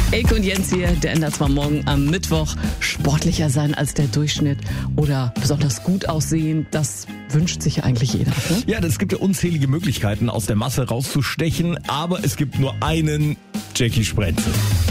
Elke und Jens hier, der ändert zwar morgen am Mittwoch sportlicher sein als der Durchschnitt oder besonders gut aussehen, das wünscht sich ja eigentlich jeder. Ne? Ja, es gibt ja unzählige Möglichkeiten, aus der Masse rauszustechen, aber es gibt nur einen Jackie Sprenzel.